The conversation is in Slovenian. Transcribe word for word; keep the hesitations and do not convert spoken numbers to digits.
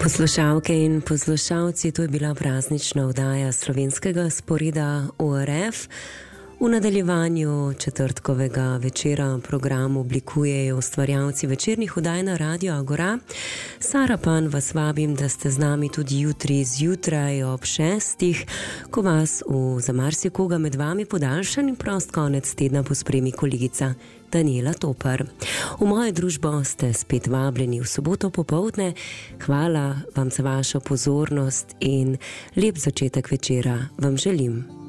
Poslušalke in poslušalci, to je bila praznična oddaja slovenskega sporeda O R F. V nadaljevanju četrtkovega večera program oblikujejo ustvarjalci večernih oddaj na Radio Agora. Sara Pan vas vabim, da ste z nami tudi jutri zjutraj ob šestih, ko vas v za marsikoga med vami podaljšan in prost konec tedna pospremi kolegica Daniela Topar. V mojo družbo ste spet vabljeni v soboto popoldne. Hvala vam za vašo pozornost in lep začetek večera vam želim.